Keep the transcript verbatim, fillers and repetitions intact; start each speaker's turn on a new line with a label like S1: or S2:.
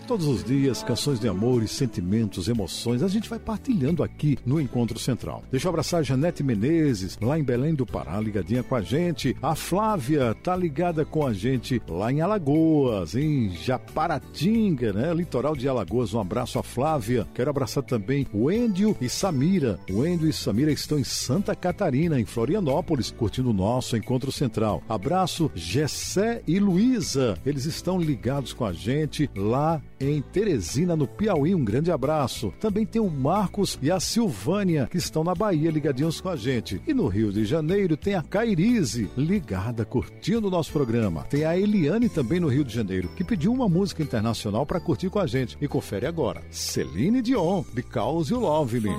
S1: Todos os dias, canções de amor e sentimentos, emoções, a gente vai partilhando aqui no Encontro Central. Deixa eu abraçar a Janete Menezes, lá em Belém do Pará, ligadinha com a gente. A Flávia tá ligada com a gente lá em Alagoas, em Japaratinga, né? Litoral de Alagoas. Um abraço a Flávia. Quero abraçar também o Endio e Samira. O Endio e Samira estão em Santa Catarina, em Florianópolis, curtindo o nosso Encontro Central. Abraço Gessé e Luísa. Eles estão ligados com a gente lá em Teresina, no Piauí. Um grande abraço. Também tem o Marcos e a Silvânia, que estão na Bahia, ligadinhos com a gente. E no Rio de Janeiro tem a Cairize, ligada, curtindo o nosso programa. Tem a Eliane também no Rio de Janeiro, que pediu uma música internacional para curtir com a gente. E confere agora, Celine Dion, Because You Love Me.